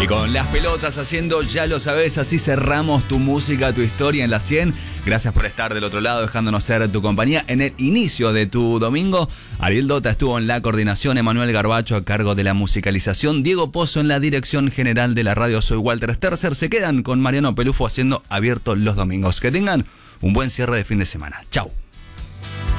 Y con las pelotas haciendo Ya lo sabes, así cerramos tu música, tu historia en la 100. Gracias por estar del otro lado, dejándonos ser tu compañía en el inicio de tu domingo. Ariel Dota estuvo en la coordinación, Emanuel Garbacho a cargo de la musicalización, Diego Pozo en la dirección general de la radio. Soy Walter Sterzer. Se quedan con Mariano Pelufo haciendo Abierto los domingos. Que tengan un buen cierre de fin de semana. Chau.